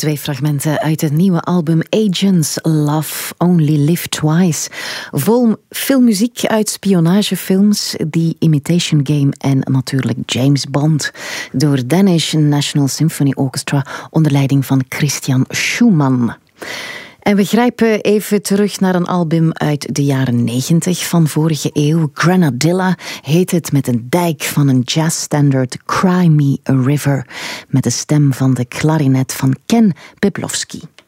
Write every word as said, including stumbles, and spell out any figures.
Twee fragmenten uit het nieuwe album Agents, Love Only Live Twice. Vol filmmuziek uit spionagefilms, The Imitation Game en natuurlijk James Bond. Door Danish National Symphony Orchestra onder leiding van Christian Schumann. En we grijpen even terug naar een album uit de jaren negentig van vorige eeuw. Grenadilla heet het, met een dijk van een jazzstandard, Cry Me a River, met de stem van de klarinet van Ken Peplowski.